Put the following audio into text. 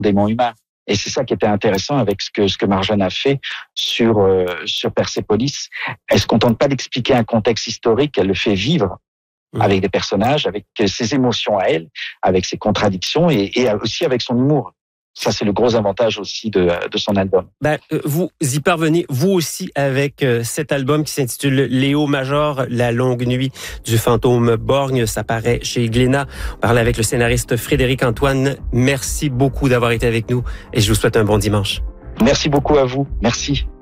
profondément humain. Et c'est ça qui était intéressant avec ce que Marjane a fait sur Persépolis. Elle se contente pas d'expliquer un contexte historique, elle le fait vivre avec des personnages, avec ses émotions à elle, avec ses contradictions et aussi avec son humour. Ça, c'est le gros avantage aussi de son album. Vous y parvenez, vous aussi, avec cet album qui s'intitule Léo Major, La longue nuit du fantôme borgne. Ça paraît chez Glénat. On parlait avec le scénariste Frédéric Antoine. Merci beaucoup d'avoir été avec nous et je vous souhaite un bon dimanche. Merci beaucoup à vous. Merci.